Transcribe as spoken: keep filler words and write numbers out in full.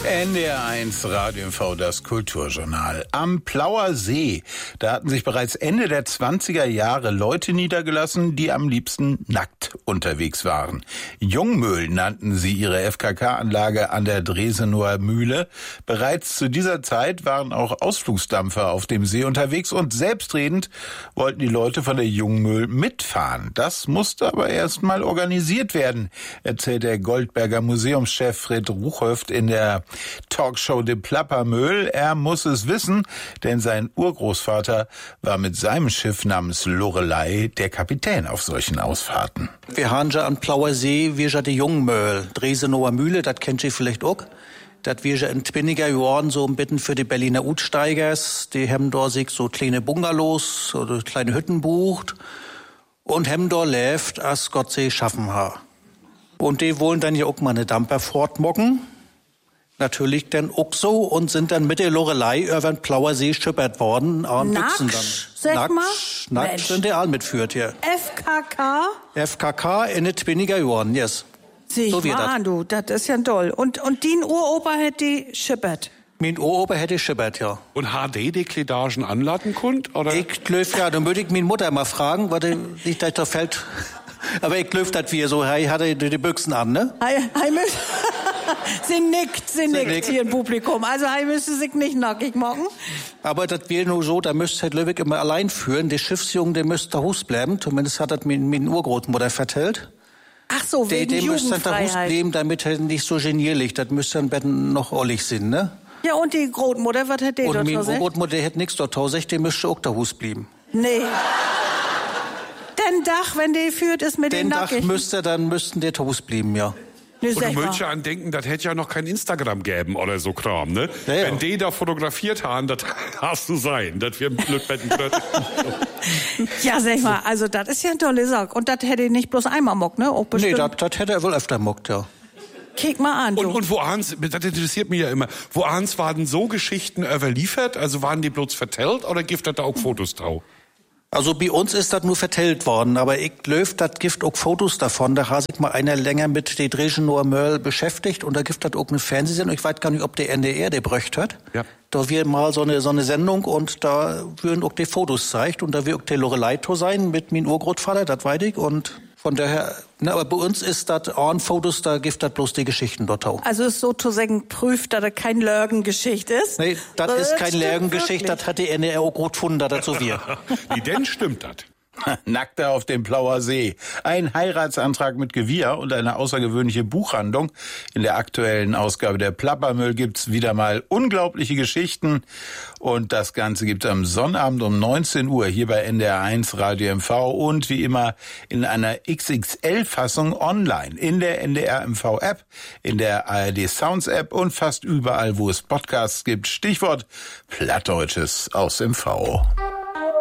N D R eins Radio M V, das Kulturjournal. Am Plauer See, da hatten sich bereits Ende der zwanziger Jahre Leute niedergelassen, die am liebsten nackt unterwegs waren. Jungmühl nannten sie ihre F K K-Anlage an der Dresenower Mühle. Bereits zu dieser Zeit waren auch Ausflugsdampfer auf dem See unterwegs und selbstredend wollten die Leute von der Jungmühl mitfahren. Das musste aber erst mal organisiert werden, erzählt der Goldberger Museumschef Fred Ruchhöft in der Talkshow De Plappermühl. Er muss es wissen, denn sein Urgroßvater war mit seinem Schiff namens Lorelei der Kapitän auf solchen Ausfahrten. Wir haben ja an Plauer See, wir ja die Jungmühl, Dresenower Mühle, das kennt ihr vielleicht auch. Das wir ja in twinniger Jahren so ein bisschen für die Berliner Utsteigers, die haben da sich so kleine Bungalows oder kleine Hütten bucht und haben da lebt, als Gott sie schaffen ha. Und die wollen dann ja auch mal eine Damper fortmocken. Natürlich dann auch so und sind dann mit der Lorelei über den Plauer See schippert worden. Nackt, sag Nackt, mal. Nackt sind die all mitführt hier. F K K? F K K in den twinniger Jahren, yes. Sieh So wird mal das. an, du, das ist ja toll. Und, und die Uropa hätte die schippert. Mein Uropa hätte schippert, ja. Und H D die Kledagen anladen konnt, oder? Ich glöf, ja, dann würde ich meine Mutter mal fragen, was nicht gleich da fällt. Aber ich glöf, dass wir so, hey, hatte die, die Büchsen an, ne? Hei, hei müß, sie nickt, sie, sie nickt, nickt hier im Publikum. Also hei müsste sich nicht nackig machen. Aber das wäre nur so, da müsste halt Löwig immer allein führen. Der Schiffsjunge, der müsste da Hus bleiben. Zumindest hat das meine, meine Urgroßmutter vertellt. Ach so, Der, wegen der müsste dann da Hus Jugendfreiheit. bleiben, damit er nicht so genierlich. Das müsste dann betten noch ollig sein, ne? Ja, und die Großmutter, was hätte die Und dort meine gesagt? Urgroßmutter hätte nichts dort tausend, der müsste auch da Hus bleiben. Nee. Den Dach, wenn die führt, ist mit Den den Dach nackig. müsste, dann müssten der Hus bleiben, ja. Nee, Und du sag mal. möchtest ja an denken, das hätte ja noch kein Instagram gäben oder so Kram, ne? Ja, ja. Wenn die da fotografiert haben, das hast du sein. Das wir blöd betten blöd. Ja, sag mal, also das ist ja ein toller Sack. Und das hätte ich nicht bloß einmal mock, ne? Auch Nee, bestimmt. das, das hätte er wohl öfter mockt, ja. Kick mal an, du. Und, und wo Hans, das interessiert mich ja immer, wo Hans waren so Geschichten überliefert? Also waren die bloß vertellt oder gibt das da auch Fotos drauf? Also bei uns ist das nur vertellt worden, aber ich löf, das gibt auch Fotos davon. Da hat sich mal einer länger mit der Dresenower Mühl beschäftigt und da gibt das auch eine Fernsehsendung. Ich weiß gar nicht, ob der N D R der bröcht hat. Ja. Da wir mal so eine, so eine Sendung und da würden auch die Fotos zeigt und da wird auch der Lorelei to sein mit meinem Urgroßvater, das weiß ich und von daher, na, aber bei uns ist das an Fotos, da gibt das bloß die Geschichten dort auch. Also ist sozusagen prüft, dass das kein Lörgengeschichte ist. Nee, das ist keine stimmt Lärgengeschichte, wirklich. das hat die N D R auch gut gefunden, da dazu wir. Wie denn stimmt das? Nackte auf dem Plauer See. Ein Heiratsantrag mit Gewirr und eine außergewöhnliche Buchhandlung. In der aktuellen Ausgabe der Plappermühl gibt's wieder mal unglaubliche Geschichten. Und das Ganze gibt's am Sonnabend um neunzehn Uhr hier bei N D R eins Radio M V und wie immer in einer X X L-Fassung online. In der N D R M V-App, in der A R D Sounds-App und fast überall, wo es Podcasts gibt. Stichwort Plattdeutsches aus M V.